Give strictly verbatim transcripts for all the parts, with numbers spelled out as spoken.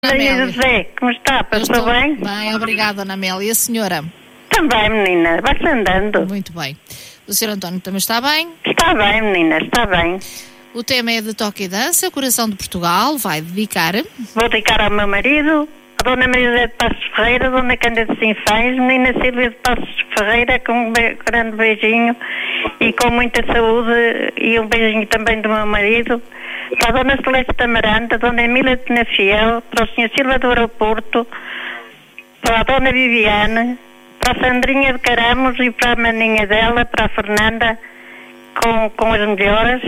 Maria José, como está? Passou estou bem? Bem, obrigada, Ana Amélia. E a senhora? Também, menina, vai-se andando. Muito bem. O senhor António também está bem? Está bem, menina, está bem. O tema é de toque e dança, Coração de Portugal, vai dedicar. Vou dedicar ao meu marido, a Dona Maria José de Passos Ferreira, a Dona Cândida Sinfães, menina Silvia de Passos Ferreira, com um be- grande beijinho e com muita saúde, e um beijinho também do meu marido, para a Dona Celeste Amaranta, a Dona Emília de Penafiel, para o senhor Silva do Aeroporto, para a Dona Viviane, para a Sandrinha de Caramos e para a maninha dela, para a Fernanda, com, com as melhoras.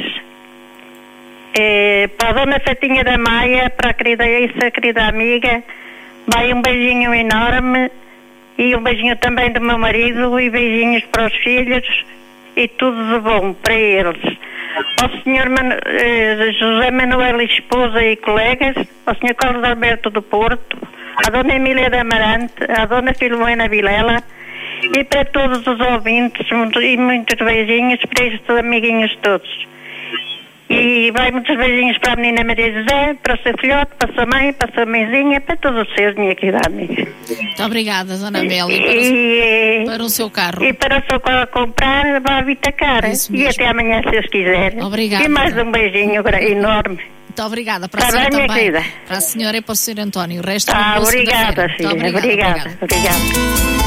Eh, para a Dona Fatinha da Maia, para a querida essa querida amiga, vai um beijinho enorme e um beijinho também do meu marido e beijinhos para os filhos e tudo de bom para eles. Ao senhor Manu, eh, José Manuel e esposa e colegas, ao senhor Carlos Alberto do Porto, à Dona Emília de Amarante, à Dona Filomena Vilela e para todos os ouvintes muito, e muitos beijinhos para estes amiguinhos todos. E vai muitos beijinhos para a menina Maria José, para o seu filhote, para a sua mãe, para a sua mãezinha, para todos os seus, minha querida amiga. Muito obrigada, Dona Amélia, para, E, o, para o seu carro. e para o seu carro comprar, vá a Vitacar. Isso E mesmo. até amanhã, se Deus quiser. Obrigada. E mais um beijinho gra- enorme. Muito obrigada. Para a Está senhora bem, minha também. querida? Para a senhora e para o senhor António. O resto é Ah, uma boa obrigada, segunda-feira. filha. Muito Obrigada, obrigada. obrigada.